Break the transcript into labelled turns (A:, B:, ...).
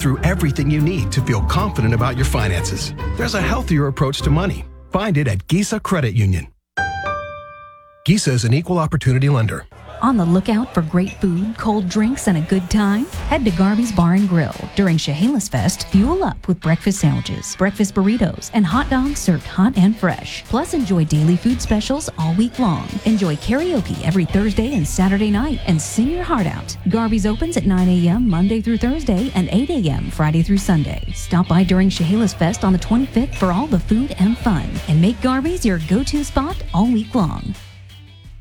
A: through everything you need to feel confident about your finances. There's a healthier approach to money. Find it at Gisa Credit Union. Gisa is an equal opportunity lender.
B: On the lookout for great food, cold drinks, and a good time? Head to Garvey's Bar and Grill. During Chehalis Fest, fuel up with breakfast sandwiches, breakfast burritos, and hot dogs served hot and fresh. Plus, enjoy daily food specials all week long. Enjoy karaoke every Thursday and Saturday night and sing your heart out. Garvey's opens at 9 a.m. Monday through Thursday and 8 a.m. Friday through Sunday. Stop by during Chehalis Fest on the 25th for all the food and fun. And make Garvey's your go-to spot all week long.